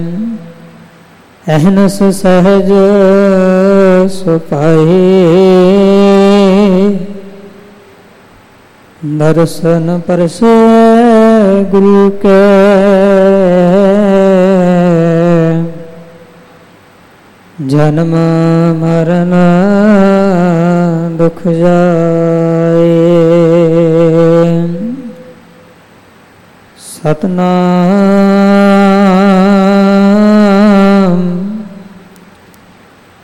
ਅਹਨਸ ਸਹਜ ਸੁਪਾਈ, ਦਰਸ਼ਨ ਪਰਸੇ ਗੁਰੂ ਕੇ, ਜਨਮ ਮਰਨ ਦੁਖ ਜਾਏ। ਸਤਨਾਮ